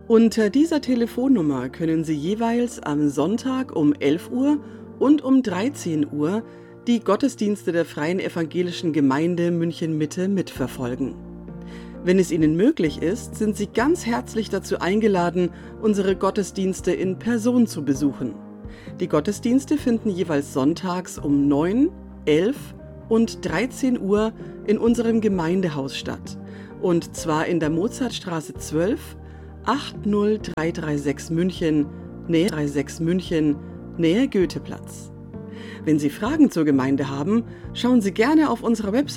Unter dieser Telefonnummer können Sie jeweils am Sonntag um 11 Uhr und um 13 Uhr die Gottesdienste der Freien Evangelischen Gemeinde München-Mitte mitverfolgen. Wenn es Ihnen möglich ist, sind Sie ganz herzlich dazu eingeladen, unsere Gottesdienste in Person zu besuchen. Die Gottesdienste finden jeweils sonntags um 9, 11 und 13 Uhr in unserem Gemeindehaus statt. Und zwar in der Mozartstraße 12, 80336 München, Nähe Goetheplatz. Wenn Sie Fragen zur Gemeinde haben, schauen Sie gerne auf unserer Website